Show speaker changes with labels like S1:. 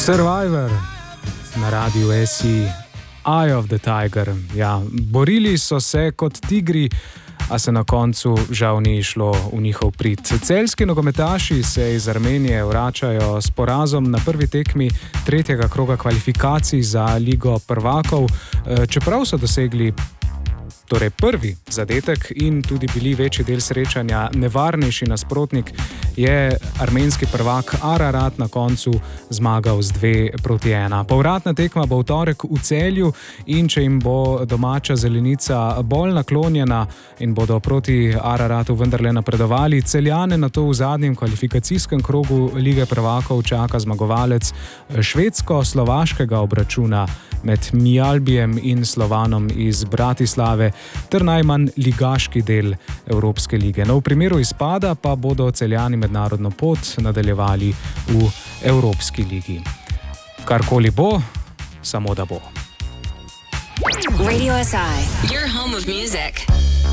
S1: Survivor na Radiu SI, Eye of the Tiger. Ja, borili so se kot tigri, a se na koncu žal ni šlo v njihov prid. Celjski nogometaši se iz Armenije vračajo s porazom na prvi tekmi tretjega kroga kvalifikacij za Ligo prvakov, čeprav so dosegli prvi zadetek in tudi bili večji del srečanja nevarnejši nasprotnik, je armenski prvak Ararat na koncu zmagal z 2-1. Povratna tekma bo v torek v Celju in če jim bo domača zelenica bolj naklonjena in bodo proti Araratu vendarle napredovali, Celjane nato v zadnjem kvalifikacijskem krogu Lige prvakov čaka zmagovalec švedsko-slovaškega obračuna med Mjalbijem in Slovanom iz Bratislave ter najmanj ligaški del Evropske lige. No, v primeru izpada pa bodo Celjani mednarodno pot nadaljevali v Evropski ligi. Karkoli bo, samo da bo.
S2: Radio SI, your home of music.